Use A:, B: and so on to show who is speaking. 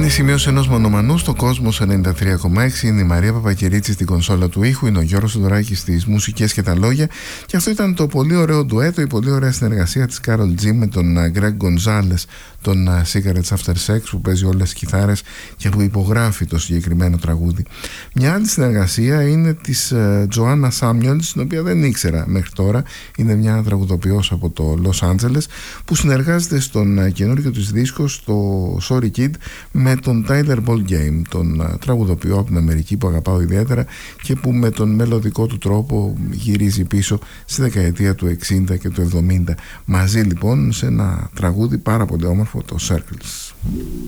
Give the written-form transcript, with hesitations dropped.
A: Είναι σημείωση ενός μονομανού στο Κόσμος 93,6. Είναι η Μαρία Παπακερίτση στην κονσόλα του ήχου. Είναι ο Γιώργος Θοδωράκης στις μουσικές και τα λόγια. Και αυτό ήταν το πολύ ωραίο ντουέτο, η πολύ ωραία συνεργασία της Κάρολ G με τον Γκρέγκ Γκονζάλες, τον Cigarettes After Sex, που παίζει όλες τις κιθάρες και που υπογράφει το συγκεκριμένο τραγούδι. Μια άλλη συνεργασία είναι της Τζοάννα Σάμιουελς, την οποία δεν ήξερα μέχρι τώρα. Είναι μια τραγουδοποιός από το Λος Άντζελες που συνεργάζεται στον καινούργιο της δίσκο, στο Sorry Kid, με τον Tyler Ballgame, τον τραγουδοποιό από την Αμερική που αγαπάω ιδιαίτερα και που με τον μελωδικό του τρόπο γυρίζει πίσω στη δεκαετία του 60 και του 70. Μαζί λοιπόν σε ένα τραγούδι πάρα πολύ όμορφο, το Circles.